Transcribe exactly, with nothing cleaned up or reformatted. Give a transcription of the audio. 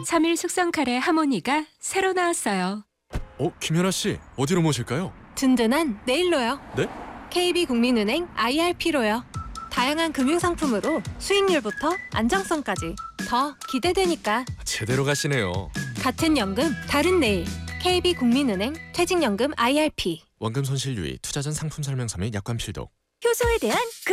삼 일 숙성 카레 하모니가 새로 나왔어요. 어, 김연아 씨, 어디로 모실까요? 든든한 내일로요. 네? 케이비국민은행 아이알피로요. 다양한 금융상품으로 수익률부터 안정성까지 더 기대되니까. 제대로 가시네요. 같은 연금, 다른 내일. 케이비국민은행 퇴직연금 아이알피. 원금 손실 유의, 투자 전 상품 설명서 및 약관 필독. 효소에 대한